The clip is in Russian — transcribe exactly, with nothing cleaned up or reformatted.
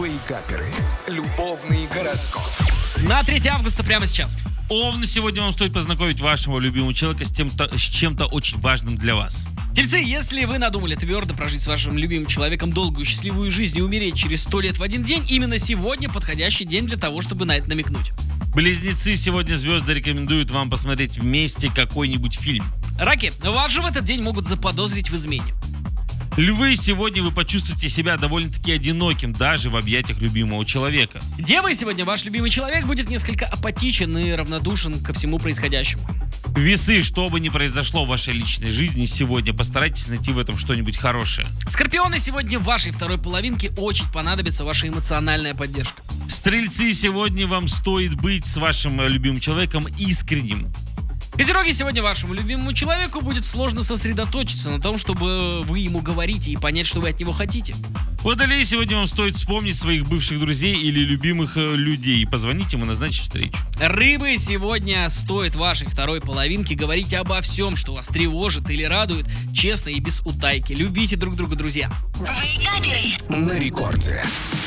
Вейкаперы. Любовный гороскоп. На третье августа прямо сейчас. Овны, сегодня вам стоит познакомить вашего любимого человека с, тем-то, с чем-то очень важным для вас. Тельцы, если вы надумали твердо прожить с вашим любимым человеком долгую счастливую жизнь и умереть через сто лет в один день, именно сегодня подходящий день для того, чтобы на это намекнуть. Близнецы, сегодня звезды рекомендуют вам посмотреть вместе какой-нибудь фильм. Раки, вас же в этот день могут заподозрить в измене. Львы, сегодня вы почувствуете себя довольно-таки одиноким, даже в объятиях любимого человека. Девы, сегодня ваш любимый человек будет несколько апатичен и равнодушен ко всему происходящему. Весы, что бы ни произошло в вашей личной жизни сегодня, постарайтесь найти в этом что-нибудь хорошее. Скорпионы, сегодня в вашей второй половинке очень понадобится ваша эмоциональная поддержка. Стрельцы, сегодня вам стоит быть с вашим любимым человеком искренним. Козероги, сегодня вашему любимому человеку будет сложно сосредоточиться на том, чтобы вы ему говорите и понять, что вы от него хотите. Водолеи, сегодня вам стоит вспомнить своих бывших друзей или любимых э, людей и позвонить им и назначить встречу. Рыбы, сегодня стоит вашей второй половинке говорить обо всем, что вас тревожит или радует, честно и без утайки. Любите друг друга, друзья. На рекорде.